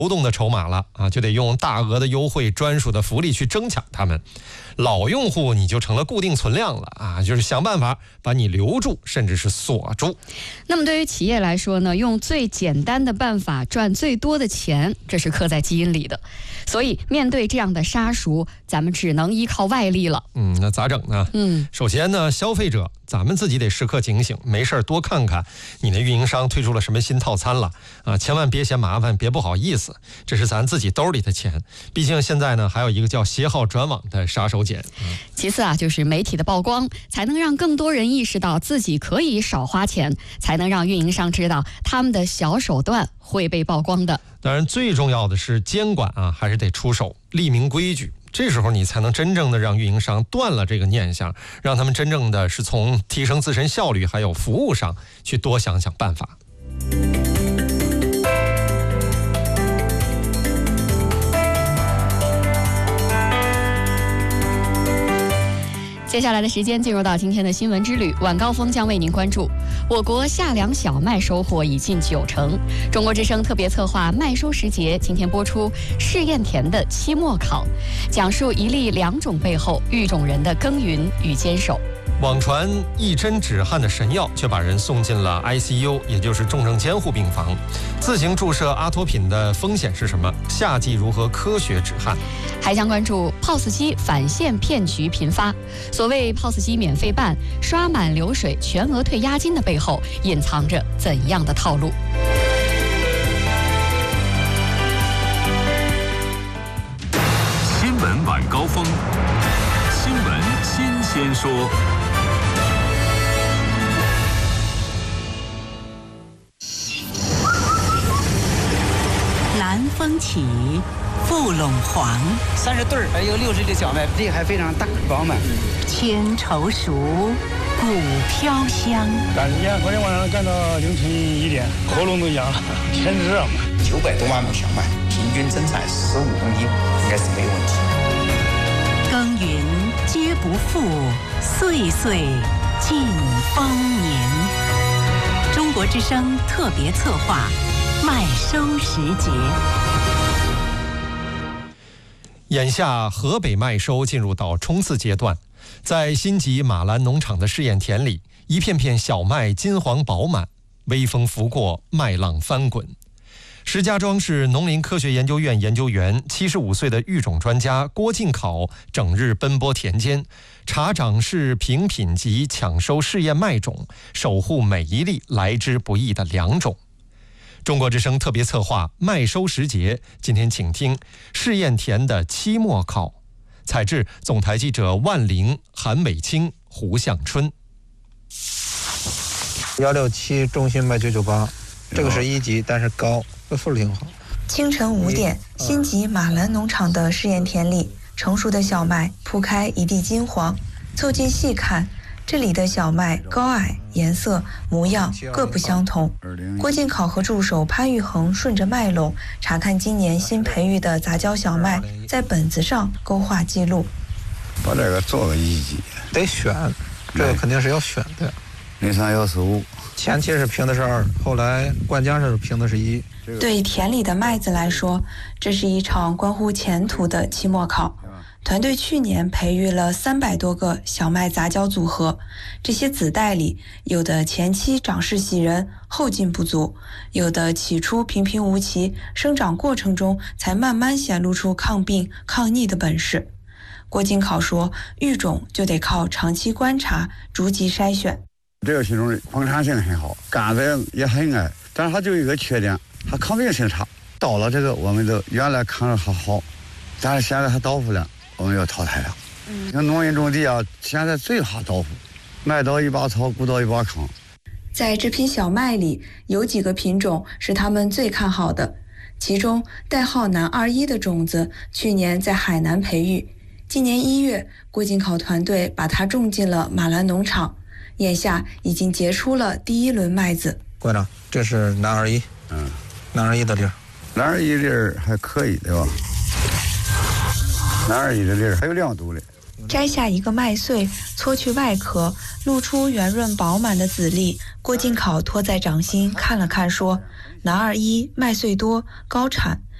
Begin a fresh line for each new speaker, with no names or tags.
流动的筹码了啊，就得用大额的优惠、专属的福利去争抢它们。老用户你就成了固定存量了啊，就是想办法把你留住，甚至是锁住。
那么对于企业来说呢，用最简单的办法赚最多的钱，这是刻在基因里的。所以面对这样的杀熟，咱们只能依靠外力了。
那咋整呢？首先呢，消费者咱们自己得时刻警醒，没事多看看你的运营商推出了什么新套餐了啊，千万别嫌麻烦，别不好意思，这是咱自己兜里的钱。毕竟现在呢，还有一个叫携号转网的杀手锏。
其次啊，就是媒体的曝光，才能让更多人意识到自己可以少花钱，才能让运营商知道他们的小手段会被曝光的。
当然，最重要的是监管啊，还是得出手，立明规矩。这时候你才能真正的让运营商断了这个念想，让他们真正的是从提升自身效率还有服务上去多想想办法。
接下来的时间进入到今天的新闻之旅，晚高峰将为您关注我国夏粮小麦收获已近90%。中国之声特别策划麦收时节今天播出试验田的期末考，讲述一粒良种背后育种人的耕耘与坚守。
网传一针止汗的神药，却把人送进了 ICU， 也就是重症监护病房。自行注射阿托品的风险是什么？夏季如何科学止汗？
还将关注 POS 机返现骗局频发。所谓 POS 机免费办、刷满流水、全额退押金的背后，隐藏着怎样的套路？
新闻晚高峰，新闻新鲜说。
南风起，富陇黄
，30对还有60粒小麦，粒还非常大饱满。
千愁熟，谷飘香。
赶时间，昨天晚上干到凌晨1点，喉咙都痒了，天热嘛。
900多万亩小麦，平均增产15公斤，应该是没有问题。
耕耘皆不负，岁岁尽丰年。中国之声特别策划。麦收时节，
眼下河北麦收进入到冲刺阶段，在新集马兰农场的试验田里，一片片小麦金黄饱满，微风拂过，麦浪翻滚。石家庄市农林科学研究院研究员75岁的育种专家郭进考整日奔波田间，查长势评品级，抢收试验麦种，守护每一粒来之不易的良种。中国之声特别策划麦收时节，今天请听试验田的期末考。采制总台记者万玲、韩伟清、胡向春。
167中心麦998，这个是1级，但是高，这数挺好。
清晨5点，新集马兰农场的试验田里，成熟的小麦铺开一地金黄。凑近细看，这里的小麦高矮、颜色、模样各不相同。郭进考和助手潘玉恒顺着麦垄查看今年新培育的杂交小麦，在本子上勾画记录。
把这个做个1级，
得选，这个肯定是要选的。
0315，
前期是评的是2，后来灌浆是评的是1。
对田里的麦子来说，这是一场关乎前途的期末考。团队去年培育了300多个小麦杂交组合，这些子代里，有的前期长势喜人，后劲不足；有的起初平平无奇，生长过程中才慢慢显露出抗病、抗逆的本事。郭进考说，育种就得靠长期观察，逐级筛选。
这个品种矿产性很好，杆子也很矮，但是它就有一个缺点，它抗病性差。到了这个，我们都原来看着还好，但是现在它倒伏了。我们要淘汰了。像农民种地啊，现在最怕倒伏，麦倒一把草，谷倒一把糠。
在这批小麦里，有几个品种是他们最看好的，其中代号南21的种子，去年在海南培育，今年1月，郭进考团队把它种进了马兰农场，眼下已经结出了第1轮麦子。
馆长，这是南21，南21的粒儿，
南21粒儿还可以，对吧？南21的粒儿还有亮度嘞。
摘下一个麦穗，搓去外壳，露出圆润饱满的籽粒。郭进考托在掌心看了看，说：南21麦穗多，高产，